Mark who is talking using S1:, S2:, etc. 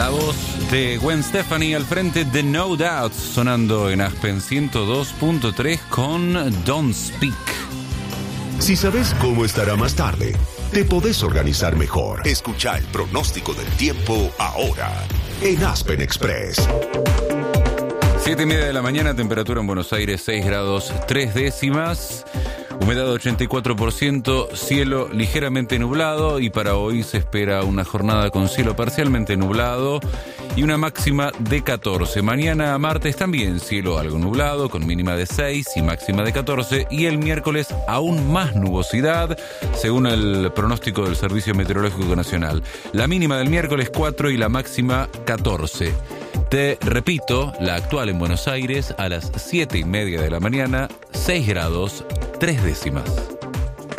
S1: La voz de Gwen Stefani al frente de No Doubt, sonando en Aspen 102.3 con Don't Speak.
S2: Si sabes cómo estará más tarde, te podés organizar mejor. Escucha el pronóstico del tiempo ahora en Aspen Express.
S1: 7:30 de la mañana, temperatura en Buenos Aires 6 grados 3 décimas. Humedad 84%, cielo ligeramente nublado y para hoy se espera una jornada con cielo parcialmente nublado y una máxima de 14. Mañana martes también cielo algo nublado con mínima de 6 y máxima de 14 y el miércoles aún más nubosidad según el pronóstico del Servicio Meteorológico Nacional. La mínima del miércoles 4 y la máxima 14. Te repito, la actual en Buenos Aires a las 7:30 de la mañana, 6 grados 3 décimas.